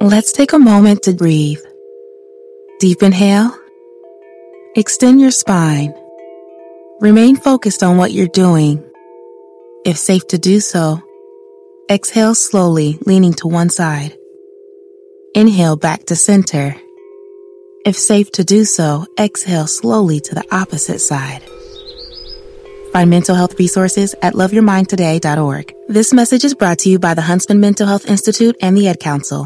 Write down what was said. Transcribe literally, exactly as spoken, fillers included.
Let's take a moment to breathe. Deep inhale. Extend your spine. Remain focused on what you're doing. If safe to do so, exhale slowly, leaning to one side. Inhale back to center. If safe to do so, exhale slowly to the opposite side. Find mental health resources at love your mind today dot org. This message is brought to you by the Huntsman Mental Health Institute and the Ad Council.